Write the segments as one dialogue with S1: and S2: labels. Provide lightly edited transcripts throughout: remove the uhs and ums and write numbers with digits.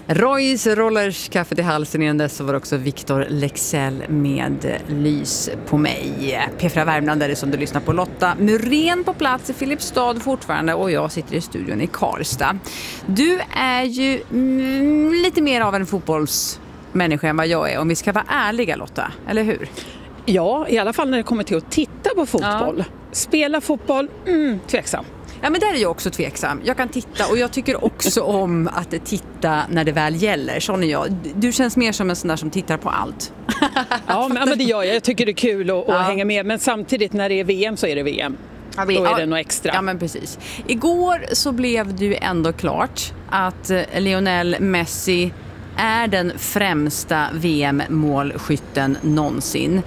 S1: Royce Rollers kaffe till halsen. Innan dess så var det också Victor Lexell med Lys på mig. P4 Värmland är det som du lyssnar på. Lotta Muren på plats i Filipstad fortfarande och jag sitter i studion i Karlstad. Du är ju lite mer av en fotbollsmänniska än vad jag är, om vi ska vara ärliga, Lotta, eller hur?
S2: Ja, i alla fall när det kommer till att titta på fotboll. Ja. Spela fotboll, tveksam.
S1: Ja, men där är jag också tveksam. Jag kan titta och jag tycker också om att titta när det väl gäller. Sån är jag. Du känns mer som en sån där som tittar på allt.
S2: Ja, men det gör jag. Jag tycker det är kul att hänga med. Men samtidigt när det är VM så är det VM. Ja, då är det något extra.
S1: Ja, men precis. Igår så blev det ju ändå klart att Lionel Messi är den främsta VM-målskytten någonsin.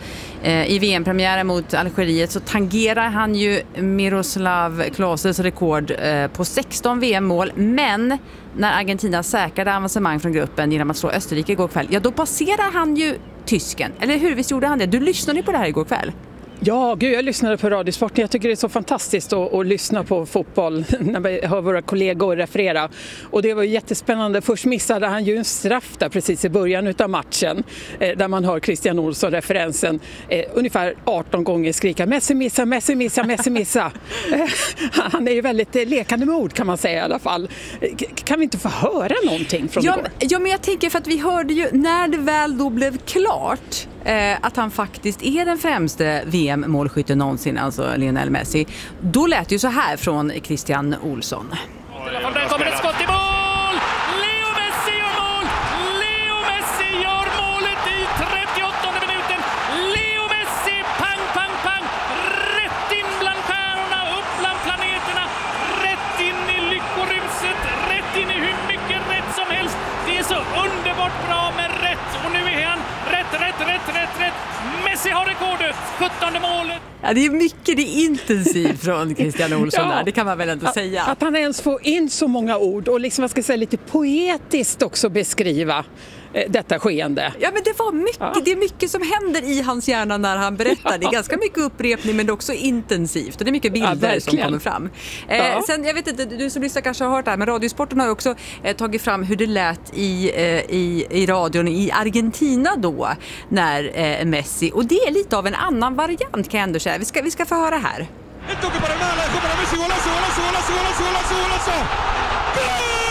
S1: I VM-premiären mot Algeriet så tangerar han ju Miroslav Klases rekord på 16 VM-mål. Men när Argentina säkrade avancemang från gruppen genom att slå Österrike igår kväll, ja då passerar han ju tysken. Eller hur? Visst gjorde han det? Du lyssnade på det här igår kväll.
S2: Ja, gud, jag lyssnade på Radiosporten. Jag tycker det är så fantastiskt att lyssna på fotboll när vi hör våra kollegor referera. Och det var jättespännande. Först missade han ju en straff där precis i början av matchen. Där man hör Christian Olsson-referensen ungefär 18 gånger skrika Messi missa, Messi missa, Messi missa. Han är ju väldigt lekande med ord kan man säga i alla fall. Kan vi inte få höra någonting från igår?
S1: Ja, men jag tänker för att vi hörde ju när det väl då blev klart att han faktiskt är den främste VM-målskytten någonsin, alltså Lionel Messi. Då lät ju så här från Christian Olsson.
S3: Där kommer ett skott i mål! Leo Messi gör mål! Leo Messi gör målet i 38:e minuten! Leo Messi, pang, pang, pang! Rätt in bland stjärnorna, upp bland planeterna, rätt in i lyckoruset, rätt in i hur mycket rätt som helst. Det är så underbart bra med rätt och nu är han rätt. Messi har rekordet, 17:e målet.
S1: Ja, det är mycket, det är intensivt från Christian Olsson där, det kan man väl ändå säga.
S2: Att han ens får in så många ord och liksom, jag ska säga, lite poetiskt också beskriva detta skeende.
S1: Ja, men det var mycket, det är mycket som händer i hans hjärna när han berättar. Det är ganska mycket upprepning men det är också intensivt och det är mycket bilder som kommer fram. Sen, jag vet inte, du som lyssnar kanske har hört det här, men Radiosporten har också tagit fram hur det lät i radion i Argentina då när Messi, och det är lite av en annan variant kan jag ändå säga. Vi ska få höra här.
S4: El toque para el Málaga, dejó para Messi, golazo, golazo, golazo, golazo, golazo, golazo. ¡Gol!